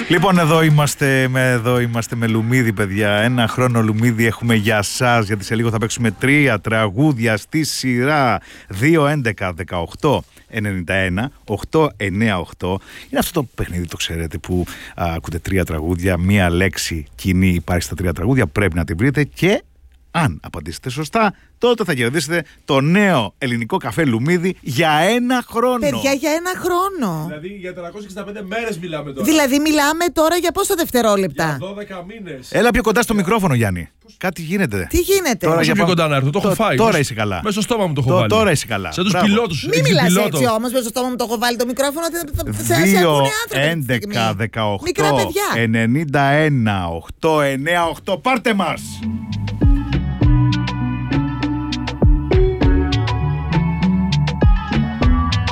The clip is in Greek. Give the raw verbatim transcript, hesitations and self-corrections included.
Λοιπόν, εδώ είμαστε, με, εδώ είμαστε με Λουμίδι, παιδιά. Ένα χρόνο Λουμίδι έχουμε για σας, γιατί σε λίγο θα παίξουμε τρία τραγούδια στη σειρά. δύο, έντεκα, δεκαοκτώ, ενενήντα ένα, οκτώ εννιά οκτώ. Είναι αυτό το παιχνίδι, το ξέρετε, που α, ακούτε τρία τραγούδια, μία λέξη κοινή υπάρχει στα τρία τραγούδια, πρέπει να την βρείτε και αν απαντήσετε σωστά, τότε θα κερδίσετε το νέο ελληνικό καφέ Λουμίδι για ένα χρόνο. Παιδιά, για ένα χρόνο. Δηλαδή για τριακόσιες εξήντα πέντε μέρες μιλάμε τώρα. Δηλαδή μιλάμε τώρα για πόσα δευτερόλεπτα. Για δώδεκα μήνες. Έλα πιο κοντά στο μικρόφωνο, Γιάννη. Πώς... Κάτι γίνεται. Τι γίνεται. Τώρα για πιο κοντά να έρθω, το έχω φάει. Τώρα είσαι καλά. Μέσα στο στόμα μου το έχω Τ, βάλει. Τώρα είσαι καλά. Σαν τους πιλότους. Μην μιλάς έτσι όμως, μέσα στο στόμα μου το έχω βάλει το μικρόφωνο. δύο, έντεκα, δεκαοκτώ, ενενήντα ένα, οκτώ εννιά οκτώ. Πάρτε μας.